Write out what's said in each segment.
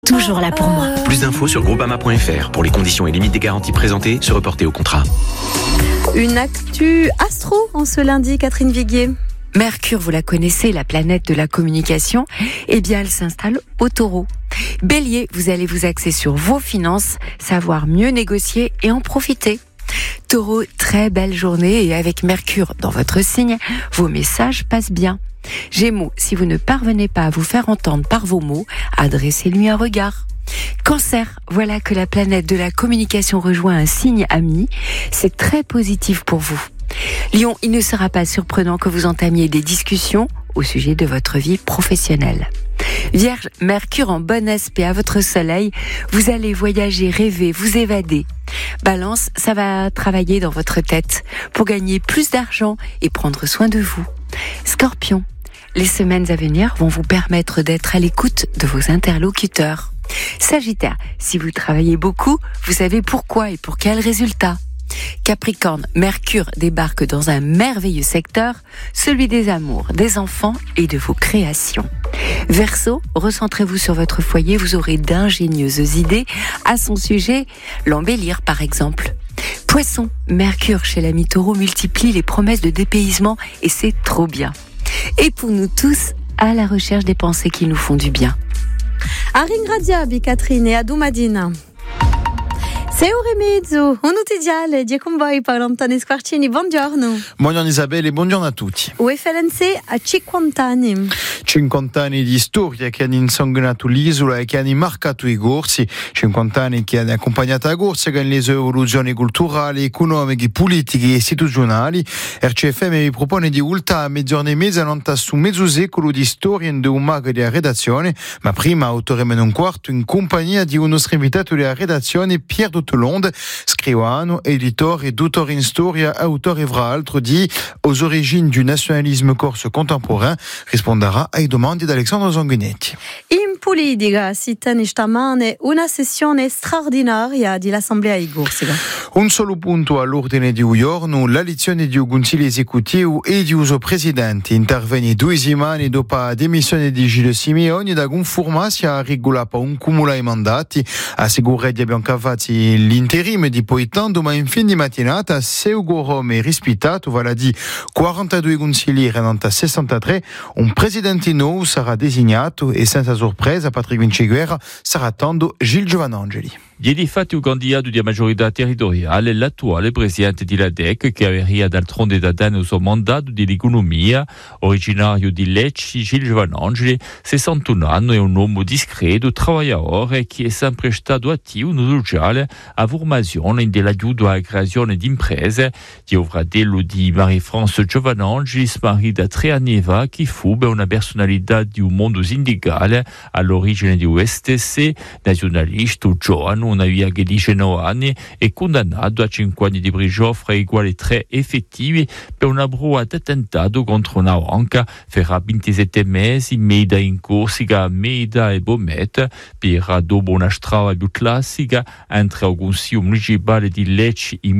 Toujours là pour moi. Plus d'infos sur groupama.fr pour les conditions et limites des garanties présentées, se reporter au contrat. Une actu astro en ce lundi, Catherine Viguier. Mercure, vous la connaissez, la planète de la communication. Eh bien, elle s'installe au Taureau. Bélier, vous allez vous axer sur vos finances, savoir mieux négocier et en profiter. Taureau, très belle journée et avec Mercure dans votre signe, vos messages passent bien. Gémeaux, si vous ne parvenez pas à vous faire entendre par vos mots, adressez-lui un regard. Cancer, voilà que la planète de la communication rejoint un signe ami. C'est très positif pour vous. Lion, il ne sera pas surprenant que vous entamiez des discussions au sujet de votre vie professionnelle. Vierge, Mercure en bon aspect à votre soleil, vous allez voyager, rêver, vous évader. Balance, ça va travailler dans votre tête pour gagner plus d'argent et prendre soin de vous. Scorpion, les semaines à venir vont vous permettre d'être à l'écoute de vos interlocuteurs. Sagittaire, si vous travaillez beaucoup, vous savez pourquoi et pour quel résultat. Capricorne, Mercure débarque dans un merveilleux secteur, celui des amours, des enfants et de vos créations. Verseau, recentrez-vous sur votre foyer, vous aurez d'ingénieuses idées à son sujet, l'embellir par exemple. Poisson, Mercure chez l'ami Taureau multiplie les promesses de dépaysement et c'est trop bien. Et pour nous tous, à la recherche des pensées qui nous font du bien. A ringraziarvi Catherine e a domattina. 6:30, un utidiale di con voi Paolo Antonio Squarcini, buongiorno. Buongiorno Isabelle e buongiorno a tutti. UFLNC a 50 anni. 50 anni di storia che hanno insanguinato l'isola e che hanno marcato i corsi, 50 anni che hanno accompagnato la corsa con le sue evoluzioni culturali, economiche, politiche e istituzionali. RCFM vi propone di ultare a mezz'ora e mezza su mezzo secolo di storia in un mago della redazione, ma prima autore meno un quarto in compagnia di un nostro invitato della redazione Pierre Londres, scrivano, editore e dottore in storia, autore fra l'altro di Aux origines du nationalisme corse contemporain, risponderà ai domande di Alexandre Zanguinetti. In politica si tiene stamane una sessione straordinaria dell'Assemblea di Corsica. Un solo punto all'ordine di un giorno, l'elezione di un consiglio esecutivo e di uso presidente. Interviene 2 settimane dopo la dimissione di Gilles Simeoni da conformarsi a regolare per un cumulo ai mandati. Assicura di abbiamo cavati l'interim di Poitando, ma in fin di mattinata Seugo Rome rispitato, vale a dire 42 consiglieri a 63, un presidente nuovo sarà designato e senza sorpresa Patrick Vinciguerra sarà attendo Gilles Giovanangeli. Ieri fatti un candidato di maggiorità territoriale, l'attuale presidente di LADEC, che aveva d'altronde da anni il suo mandato dell'economia, originario di Lecce, Gilles Giovanangeli, 61 anni, è un uomo discreto, travagliatore, che è sempre stato attivo nel sociale, a formazione dell'aiuto alla creazione di imprese. Il fratello di Marie-France Giovanangeli, smarrita 3 anni fa, che fu una personalità di un mondo sindicale all'origine di USTC, nazionalista giovane, non aveva che 19 anni, e condannato a 5 anni di prigione fra i quali 3 effettivi per una brua attentato contro una banca. Farà 27 mesi, Meida in Corsica, Meida e Bomet, per dopo una strada più classica, entra al Consiglio Municipale di Lecce in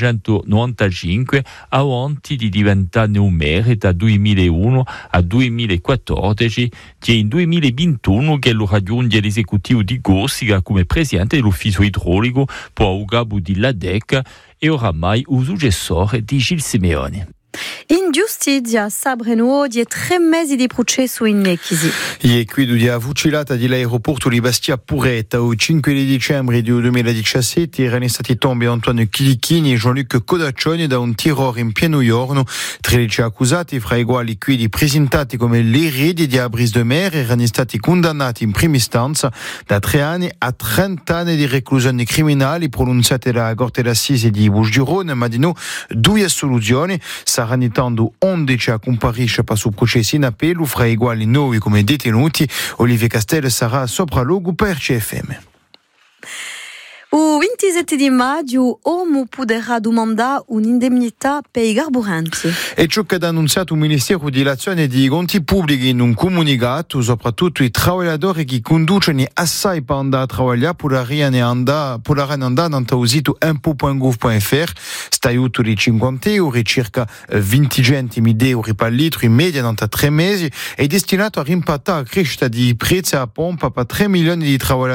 1995, avanti di diventare un maire da 2001 a 2014, che in 2021 che lo raggiunge l'esecutivo di Corsica come presidente dell'ufficio idraulico poi a capo di LADEC e oramai il successore di Gilles Simeoni. In giustizia sabrano di 3 mesi di processo in Nechisi. E qui di fucilata dell'aeroporto di Bastia Puretta il 5 dicembre 2017 erano stati tombati Antoine Chilichini e Jean-Luc Codaccioni da un terrore in pieno giorno. 13 accusati, fra i quali quelli presentati come l'eredi di Abris de Mer, erano stati condannati in prima istanza da 3 anni a 30 anni di reclusione criminale pronunciate dalla Corte d'Assise di Bouches-du-Rhône, ma di no 2 assoluzioni. Saranno 11 a comparisce per su processi in appello, fra i quali 9 come detenuti. Olivier Castel sarà sopralogo per CFM. Il 27 di maggio l'uomo potrà domandare un'indennità per i carburanti. È ciò che ha annunciato il Ministero dell'Azione e dei Conti Pubblici in un comunicato, soprattutto i lavoratori che conducono assai per andare a lavorare potranno andare nel sito impo.gov.fr. Sta aiuto di 50 euro, circa 20 centimi d'euro per litro in media in 3 mesi, è destinato a rimpattare la crescita di prezzi a pompa per 3 milioni di lavoratori